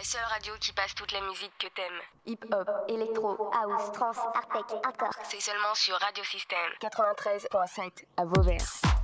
seule radio qui passe toute la musique que t'aimes. Hip-hop, électro, house, trance, hardtech, hardcore. C'est seulement sur Radio Système 93.7 à Vauvert.